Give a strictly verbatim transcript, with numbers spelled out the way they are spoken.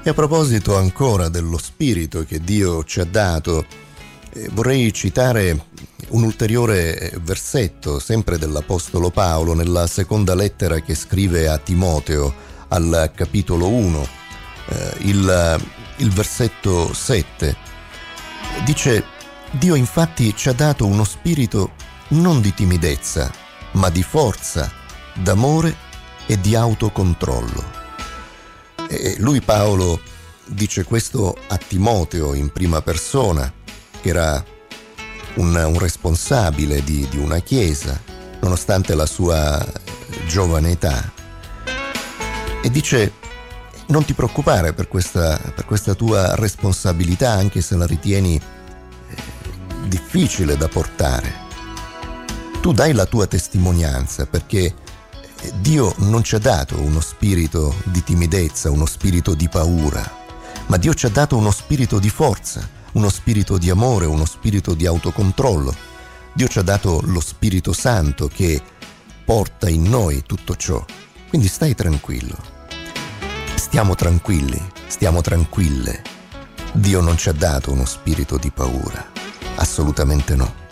E a proposito ancora dello spirito che Dio ci ha dato, eh, vorrei citare un ulteriore versetto, sempre dell'Apostolo Paolo, nella seconda lettera che scrive a Timoteo, al capitolo uno, eh, il, il versetto sette. Dice: Dio infatti ci ha dato uno spirito non di timidezza, ma di forza, d'amore e di autocontrollo. E lui, Paolo, dice questo a Timoteo in prima persona, che era un, un responsabile di, di una chiesa, nonostante la sua giovane età. E dice: non ti preoccupare per questa, per questa tua responsabilità, anche se la ritieni eh, difficile da portare. Tu dai la tua testimonianza, perché Dio non ci ha dato uno spirito di timidezza, uno spirito di paura, ma Dio ci ha dato uno spirito di forza, uno spirito di amore, uno spirito di autocontrollo. Dio ci ha dato lo Spirito Santo che porta in noi tutto ciò. Quindi stai tranquillo. Stiamo tranquilli, stiamo tranquille. Dio non ci ha dato uno spirito di paura, assolutamente no.